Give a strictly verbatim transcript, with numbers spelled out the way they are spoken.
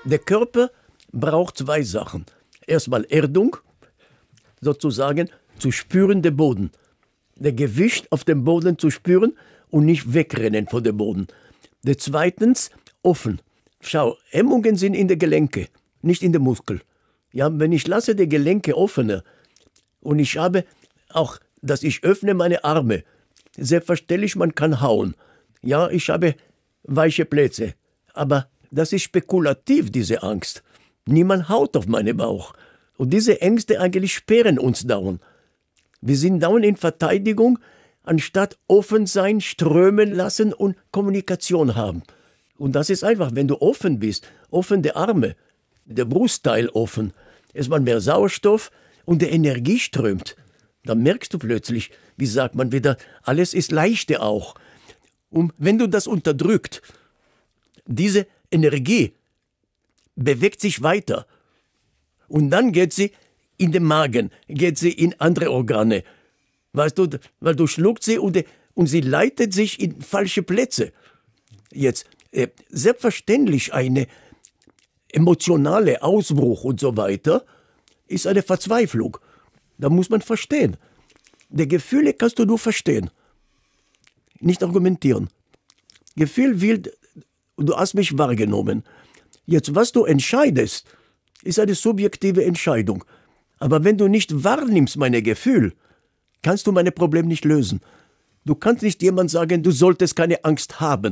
Der Körper braucht zwei Sachen. Erstmal Erdung, sozusagen zu spüren der Boden. Der Gewicht auf dem Boden zu spüren und nicht wegrennen von dem Boden. Der zweitens offen. Schau, Hemmungen sind in der Gelenke, nicht in der Muskel. Ja, wenn ich lasse die Gelenke offener und ich habe auch, dass ich öffne meine Arme, selbstverständlich, man kann hauen. Ja, ich habe weiche Plätze, aber das ist spekulativ, diese Angst. Niemand haut auf meinen Bauch. Und diese Ängste eigentlich sperren uns dauernd. Wir sind dauernd in Verteidigung, anstatt offen sein, strömen lassen und Kommunikation haben. Und das ist einfach, wenn du offen bist, offen der Arme, der Brustteil offen, ist man mehr Sauerstoff und die Energie strömt. Dann merkst du plötzlich, wie sagt man wieder, alles ist leichter auch. Und wenn du das unterdrückt, diese Energie bewegt sich weiter. Und dann geht sie in den Magen, geht sie in andere Organe. Weißt du, weil du schluckst sie und, und sie leitet sich in falsche Plätze. Jetzt, äh, selbstverständlich eine emotionale Ausbruch und so weiter ist eine Verzweiflung. Da muss man verstehen. Die Gefühle kannst du nur verstehen, nicht argumentieren. Gefühl will, du hast mich wahrgenommen. Jetzt, was du entscheidest, ist eine subjektive Entscheidung. Aber wenn du nicht wahrnimmst meine Gefühle, kannst du meine Probleme nicht lösen. Du kannst nicht jemand sagen, du solltest keine Angst haben.